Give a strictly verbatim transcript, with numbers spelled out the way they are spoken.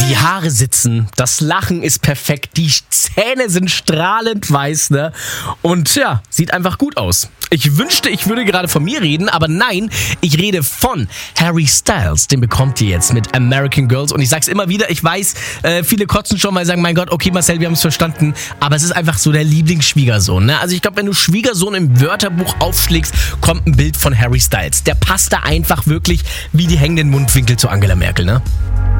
Die Haare sitzen, das Lachen ist perfekt, die Zähne sind strahlend weiß, ne? Und ja, sieht einfach gut aus. Ich wünschte, ich würde gerade von mir reden, aber nein, ich rede von Harry Styles. Den bekommt ihr jetzt mit American Girls. Und ich sag's immer wieder, ich weiß, äh, viele kotzen schon mal, sagen, mein Gott, okay Marcel, wir haben es verstanden. Aber es ist einfach so der Lieblingsschwiegersohn, ne? Also ich glaube, wenn du Schwiegersohn im Wörterbuch aufschlägst, kommt ein Bild von Harry Styles. Der passt da einfach wirklich wie die hängenden Mundwinkel zu Angela Merkel, ne?